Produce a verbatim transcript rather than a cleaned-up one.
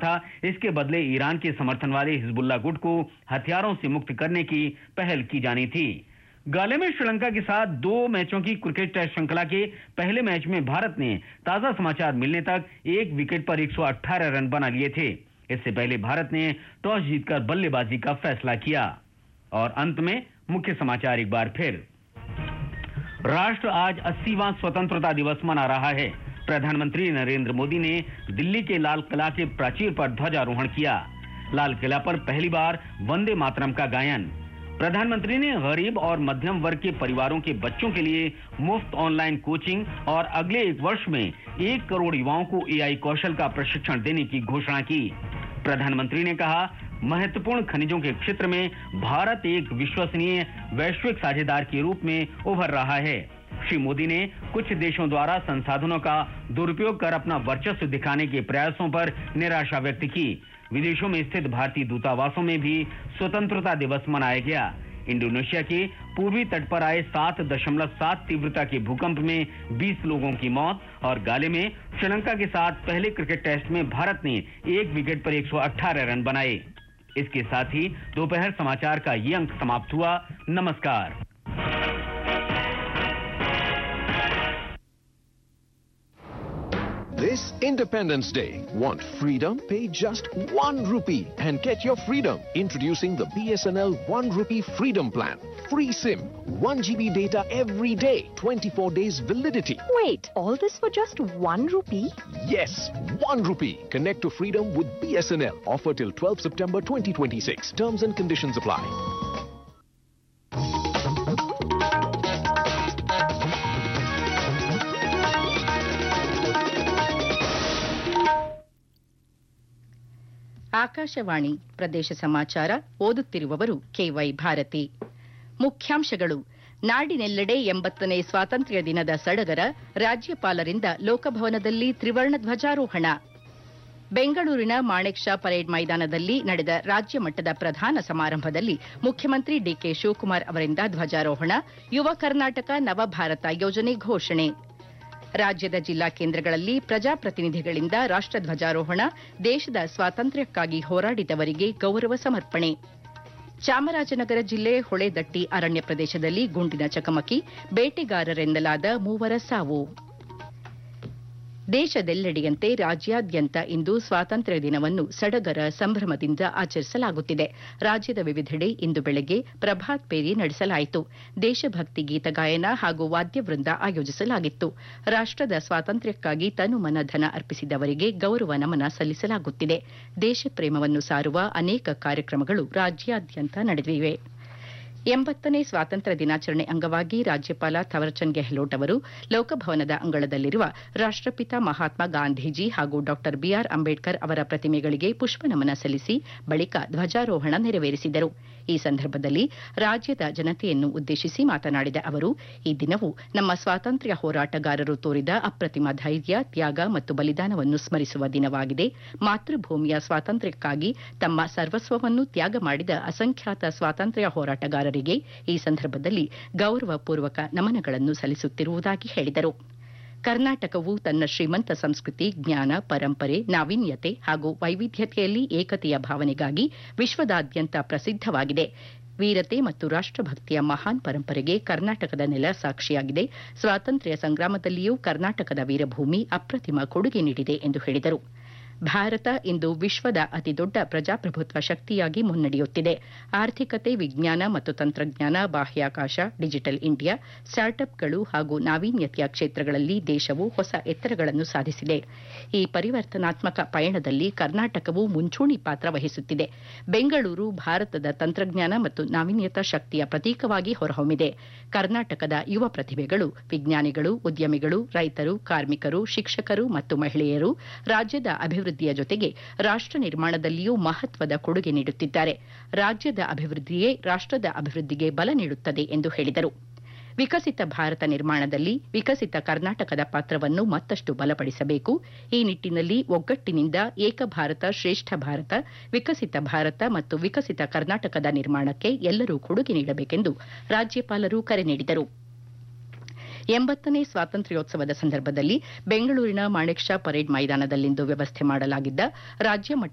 था। इसके बदले ईरान के समर्थन वाले हिजबुल्लाह गुट को हथियारों से मुक्त करने की पहल की जानी थी। गाले में श्रीलंका के साथ दो मैचों की क्रिकेट टेस्ट श्रृंखला के पहले मैच में भारत ने ताजा समाचार मिलने तक एक विकेट पर एक सौ अठारह रन बना लिए थे। इससे पहले भारत ने टॉस जीतकर बल्लेबाजी का फैसला किया। और अंत में मुख्य समाचार एक बार फिर। राष्ट्र आज अस्सीवां स्वतंत्रता दिवस मना रहा है। प्रधानमंत्री नरेंद्र मोदी ने दिल्ली के लाल किला के प्राचीर पर ध्वजारोहण किया। लाल किला पर पहली बार वंदे मातरम का गायन। प्रधानमंत्री ने गरीब और मध्यम वर्ग के परिवारों के बच्चों के लिए मुफ्त ऑनलाइन कोचिंग और अगले एक वर्ष में एक करोड़ युवाओं को एआई कौशल का प्रशिक्षण देने की घोषणा की। प्रधानमंत्री ने कहा, महत्वपूर्ण खनिजों के क्षेत्र में भारत एक विश्वसनीय वैश्विक साझेदार के रूप में उभर रहा है। श्री मोदी ने कुछ देशों द्वारा संसाधनों का दुरुपयोग कर अपना वर्चस्व दिखाने के प्रयासों पर निराशा व्यक्त की। विदेशों में स्थित भारतीय दूतावासों में भी स्वतंत्रता दिवस मनाया गया। इंडोनेशिया के पूर्वी तट पर आए सात दशमलव सात तीव्रता के भूकंप में बीस लोगों की मौत और गाले में श्रीलंका के साथ पहले क्रिकेट टेस्ट में भारत ने एक विकेट पर एक सौ अठारह रन बनाए। इसके साथ ही दोपहर समाचार का ये अंक समाप्त हुआ। नमस्कार। This Independence Day, want freedom? Pay just one rupee and get your freedom. Introducing the B S N L one rupee freedom plan. Free SIM, one G B data every day, twenty-four days validity. Wait, all this for just one rupee? Yes, one rupee. Connect to freedom with B S N L. Offer till twelfth September twenty twenty-six. Terms and conditions apply. Akashvani ಪ್ರದೇಶ ಸಮಾಚಾರ ಓದುತ್ತಿರುವವರು KY Bharati. ಮುಖ್ಯಾಂಶಗಳು. ನಾಡಿನೆಲ್ಲೆಡೆ ಎಂಬತ್ತನೇ ಸ್ವಾತಂತ್ರ್ಯ ದಿನದ ಸಡಗರ, ರಾಜ್ಯಪಾಲರಿಂದ ಲೋಕಭವನದಲ್ಲಿ ತ್ರಿವರ್ಣ ಧ್ವಜಾರೋಹಣ. ಬೆಂಗಳೂರಿನ ಮಾಣೆಕ್ ಷಾ ಪರೇಡ್ ಮೈದಾನದಲ್ಲಿ ನಡೆದ ರಾಜ್ಯ ಮಟ್ಟದ ಪ್ರಧಾನ ಸಮಾರಂಭದಲ್ಲಿ ಮುಖ್ಯಮಂತ್ರಿ ಡಿಕೆ ಶಿವಕುಮಾರ್ ಅವರಿಂದ ಧ್ವಜಾರೋಹಣ. ಯುವ ಕರ್ನಾಟಕ ನವಭಾರತ ಯೋಜನೆ ಘೋಷಣೆ. ರಾಜ್ಯದ ಜಿಲ್ಲಾ ಕೇಂದ್ರಗಳಲ್ಲಿ ಪ್ರಜಾಪ್ರತಿನಿಧಿಗಳಿಂದ ರಾಷ್ಟ್ರಧ್ವಜಾರೋಹಣ. ದೇಶದ ಸ್ವಾತಂತ್ರ್ಯಕ್ಕಾಗಿ ಹೋರಾಡಿದವರಿಗೆ ಗೌರವ ಸಮರ್ಪಣೆ. ಚಾಮರಾಜನಗರ ಜಿಲ್ಲೆ ಹೊಳೆದಟ್ಟಿ ಅರಣ್ಯ ಪ್ರದೇಶದಲ್ಲಿ ಗುಂಡಿನ ಚಕಮಕಿ, ಬೇಟೆಗಾರರೆನ್ನಲಾದ ಮೂವರ ಸಾವು. ದೇಶದೆಲ್ಲೆಡೆಯಂತೆ ರಾಜ್ಯಾದ್ಯಂತ ಇಂದು ಸ್ವಾತಂತ್ರ್ಯ ದಿನವನ್ನು ಸಡಗರ ಸಂಭ್ರಮದಿಂದ ಆಚರಿಸಲಾಗುತ್ತಿದೆ. ರಾಜ್ಯದ ವಿವಿಧೆಡೆ ಇಂದು ಬೆಳಗ್ಗೆ ಪ್ರಭಾತ್ ಪೇರಿ ನಡೆಸಲಾಯಿತು. ದೇಶಭಕ್ತಿ ಗೀತ ಗಾಯನ ಹಾಗೂ ವಾದ್ಯವೃಂದ ಆಯೋಜಿಸಲಾಗಿತ್ತು. ರಾಷ್ಟ್ರದ ಸ್ವಾತಂತ್ರ್ಯಕ್ಕಾಗಿ ತನು ಮನ ಧನ ಅರ್ಪಿಸಿದವರಿಗೆ ಗೌರವ ನಮನ ಸಲ್ಲಿಸಲಾಗುತ್ತಿದೆ. ದೇಶಪ್ರೇಮವನ್ನು ಸಾರುವ ಅನೇಕ ಕಾರ್ಯಕ್ರಮಗಳು ರಾಜ್ಯಾದ್ಯಂತ ನಡೆದಿವೆ. ಎಂಬತ್ತನೇ ಸ್ವಾತಂತ್ರ್ಯ ದಿನಾಚರಣೆ ಅಂಗವಾಗಿ ರಾಜ್ಯಪಾಲ ಥವರ್ಚಂದ್ ಗೆಹ್ಲೋಟ್ ಅವರು ಲೋಕಭವನದ ಅಂಗಳದಲ್ಲಿರುವ ರಾಷ್ಟ್ರಪಿತ ಮಹಾತ್ಮ ಗಾಂಧೀಜಿ ಹಾಗೂ ಡಾ ಬಿಆರ್ ಅಂಬೇಡ್ಕರ್ ಅವರ ಪ್ರತಿಮೆಗಳಿಗೆ ಪುಷ್ಪನಮನ ಸಲ್ಲಿಸಿ ಬಳಿಕ ಧ್ವಜಾರೋಹಣ ನೆರವೇರಿಸಿದರು. ಈ ಸಂದರ್ಭದಲ್ಲಿ ರಾಜ್ಯದ ಜನತೆಯನ್ನು ಉದ್ದೇಶಿಸಿ ಮಾತನಾಡಿದ ಅವರು, ಈ ದಿನವು ನಮ್ಮ ಸ್ವಾತಂತ್ರ್ಯ ಹೋರಾಟಗಾರರು ತೋರಿದ ಅಪ್ರತಿಮ ಧೈರ್ಯ, ತ್ಯಾಗ ಮತ್ತು ಬಲಿದಾನವನ್ನು ಸ್ಮರಿಸುವ ದಿನವಾಗಿದೆ. ಮಾತೃಭೂಮಿಯ ಸ್ವಾತಂತ್ರ್ಯಕ್ಕಾಗಿ ತಮ್ಮ ಸರ್ವಸ್ವವನ್ನು ತ್ಯಾಗ ಮಾಡಿದ ಅಸಂಖ್ಯಾತ ಸ್ವಾತಂತ್ರ್ಯ ಹೋರಾಟಗಾರರಿಗೆ ಈ ಸಂದರ್ಭದಲ್ಲಿ ಗೌರವಪೂರ್ವಕ ನಮನಗಳನ್ನು ಸಲ್ಲಿಸುತ್ತಿರುವುದಾಗಿ ಹೇಳಿದರು. ಕರ್ನಾಟಕವು ತನ್ನ ಶ್ರೀಮಂತ ಸಂಸ್ಕೃತಿ, ಜ್ಞಾನ, ಪರಂಪರೆ, ನಾವೀನ್ಯತೆ ಹಾಗೂ ವೈವಿಧ್ಯತೆಯಲ್ಲಿ ಏಕತೆಯ ಭಾವನೆಗಾಗಿ ವಿಶ್ವದಾದ್ಯಂತ ಪ್ರಸಿದ್ಧವಾಗಿದೆ. ವೀರತೆ ಮತ್ತು ರಾಷ್ಟ್ರಭಕ್ತಿಯ ಮಹಾನ್ ಪರಂಪರೆಗೆ ಕರ್ನಾಟಕದ ನೆಲ ಸಾಕ್ಷಿಯಾಗಿದೆ. ಸ್ವಾತಂತ್ರ್ಯ ಸಂಗ್ರಾಮದಲ್ಲಿಯೂ ಕರ್ನಾಟಕದ ವೀರಭೂಮಿ ಅಪ್ರತಿಮ ಕೊಡುಗೆ ನೀಡಿದೆ ಎಂದು ಹೇಳಿದರು. ಭಾರತ ಇಂದು ವಿಶ್ವದ ಅತಿದೊಡ್ಡ ಪ್ರಜಾಪ್ರಭುತ್ವ ಶಕ್ತಿಯಾಗಿ ಮುನ್ನಡೆಯುತ್ತಿದೆ. ಆರ್ಥಿಕತೆ, ವಿಜ್ಞಾನ ಮತ್ತು ತಂತ್ರಜ್ಞಾನ, ಬಾಹ್ಯಾಕಾಶ, ಡಿಜಿಟಲ್ ಇಂಡಿಯಾ, ಸ್ಟಾರ್ಟ್ಅಪ್ಗಳು ಹಾಗೂ ನಾವೀನ್ಯತೆಯ ಕ್ಷೇತ್ರಗಳಲ್ಲಿ ದೇಶವು ಹೊಸ ಎತ್ತರಗಳನ್ನು ಸಾಧಿಸಿದೆ. ಈ ಪರಿವರ್ತನಾತ್ಮಕ ಪಯಣದಲ್ಲಿ ಕರ್ನಾಟಕವು ಮುಂಚೂಣಿ ಪಾತ್ರ ವಹಿಸುತ್ತಿದೆ. ಬೆಂಗಳೂರು ಭಾರತದ ತಂತ್ರಜ್ಞಾನ ಮತ್ತು ನಾವೀನ್ಯತಾ ಶಕ್ತಿಯ ಪ್ರತೀಕವಾಗಿ ಹೊರಹೊಮ್ಮಿದೆ. ಕರ್ನಾಟಕದ ಯುವ ಪ್ರತಿಭೆಗಳು, ವಿಜ್ಞಾನಿಗಳು, ಉದ್ಯಮಿಗಳು, ರೈತರು, ಕಾರ್ಮಿಕರು, ಶಿಕ್ಷಕರು ಮತ್ತು ಮಹಿಳೆಯರು ರಾಜ್ಯದ ಅಭಿವೃದ್ಧಿ ಅಭಿವೃದ್ಧಿಯ ಜೊತೆಗೆ ರಾಷ್ಟ್ರ ನಿರ್ಮಾಣದಲ್ಲಿಯೂ ಮಹತ್ವದ ಕೊಡುಗೆ ನೀಡುತ್ತಿದ್ದಾರೆ. ರಾಜ್ಯದ ಅಭಿವೃದ್ಧಿಯೇ ರಾಷ್ಟ್ರದ ಅಭಿವೃದ್ಧಿಗೆ ಬಲ ನೀಡುತ್ತದೆ ಎಂದು ಹೇಳಿದರು. ವಿಕಸಿತ ಭಾರತ ನಿರ್ಮಾಣದಲ್ಲಿ ವಿಕಸಿತ ಕರ್ನಾಟಕದ ಪಾತ್ರವನ್ನು ಮತ್ತಷ್ಟು ಬಲಪಡಿಸಬೇಕು. ಈ ನಿಟ್ಟಿನಲ್ಲಿ ಒಗ್ಗಟ್ಟಿನಿಂದ ಏಕ ಭಾರತ ಶ್ರೇಷ್ಠ ಭಾರತ, ವಿಕಸಿತ ಭಾರತ ಮತ್ತು ವಿಕಸಿತ ಕರ್ನಾಟಕದ ನಿರ್ಮಾಣಕ್ಕೆ ಎಲ್ಲರೂ ಕೊಡುಗೆ ನೀಡಬೇಕೆಂದು ರಾಜ್ಯಪಾಲರು ಕರೆ ನೀಡಿದರು. ಎಂಬತ್ತನೇ ಸ್ವಾತಂತ್ರ್ಯೋತ್ಸವದ ಸಂದರ್ಭದಲ್ಲಿ ಬೆಂಗಳೂರಿನ ಮಾಣೆಕ್ ಷಾ ಪರೇಡ್ ಮೈದಾನದಲ್ಲಿಂದು ವ್ಯವಸ್ಥೆ ಮಾಡಲಾಗಿದ್ದ ರಾಜ್ಯ